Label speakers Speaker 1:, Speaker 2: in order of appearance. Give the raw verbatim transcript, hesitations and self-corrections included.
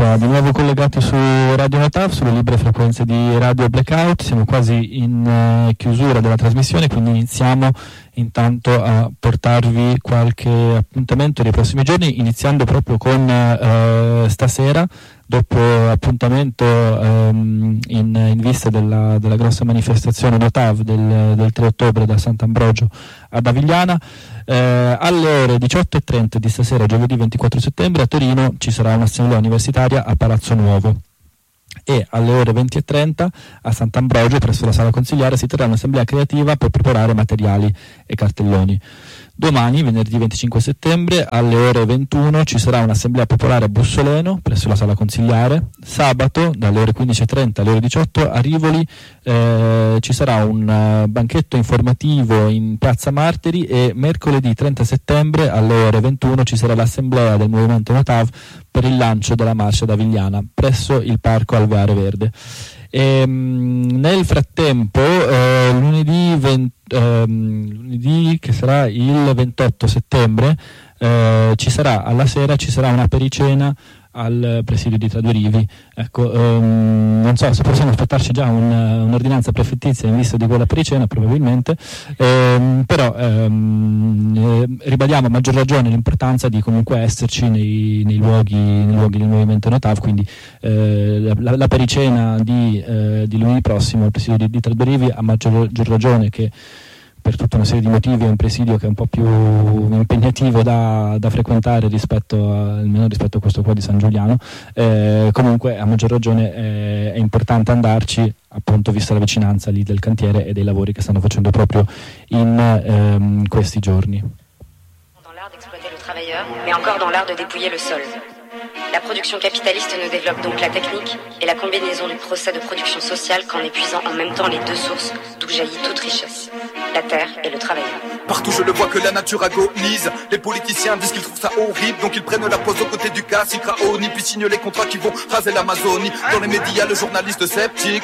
Speaker 1: qua, di nuovo collegati su Radio Notav, sulle libere frequenze di Radio Blackout. Siamo quasi in uh, chiusura della trasmissione, quindi iniziamo intanto a portarvi qualche appuntamento nei prossimi giorni, iniziando proprio con uh, stasera, dopo appuntamento um, in, in vista della, della grossa manifestazione Notav del, del tre ottobre da Sant'Ambrogio ad Avigliana. Eh, alle ore diciotto e trenta di stasera, giovedì ventiquattro settembre, a Torino ci sarà un'assemblea universitaria a Palazzo Nuovo, e alle ore venti e trenta a Sant'Ambrogio, presso la sala consigliare, si terrà un'assemblea creativa per preparare materiali e cartelloni. Domani, venerdì venticinque settembre, alle ore ventuno ci sarà un'assemblea popolare a Bussoleno, presso la sala consigliare. Sabato, dalle ore quindici e trenta alle ore diciotto, a Rivoli eh, ci sarà un uh, banchetto informativo in Piazza Martiri, e mercoledì trenta settembre alle ore ventuno ci sarà l'assemblea del Movimento Notav per il lancio della marcia d'Avigliana, presso il Parco Alveare Verde. E, mh, nel frattempo, eh, lunedì, venti, ehm, lunedì che sarà il ventotto settembre, eh, ci sarà alla sera ci sarà una pericena al presidio di Tradorivi. Ecco, ehm, non so se possiamo aspettarci già un, un'ordinanza prefettizia in vista di quella pericena, probabilmente, ehm, però ehm, eh, ribadiamo a maggior ragione l'importanza di comunque esserci nei, nei, luoghi, nei luoghi del Movimento Notav, quindi eh, la, la pericena di, eh, di lunedì prossimo al presidio di, di Tradorivi, a maggior, maggior ragione che per tutta una serie di motivi è un presidio che è un po' più impegnativo da, da frequentare rispetto a, almeno rispetto a questo qua di San Giuliano. Eh, comunque a maggior ragione eh, è importante andarci, appunto, vista la vicinanza lì del cantiere e dei lavori che stanno facendo proprio in ehm, questi giorni.
Speaker 2: Dans l'art d'exploiter le travailleur, mais encore dans l'art de dépouiller le sol. La production capitaliste nous développe donc la technique et la combinaison du procès de production sociale qu'en épuisant en même temps les deux sources d'où jaillit toute richesse, la terre et le travailleur.
Speaker 3: Partout je le vois que la nature agonise. Les politiciens disent qu'ils trouvent ça horrible, donc ils prennent la pause aux côtés du cacique Raoni, puis signent les contrats qui vont raser l'Amazonie. Dans les médias, le journaliste sceptique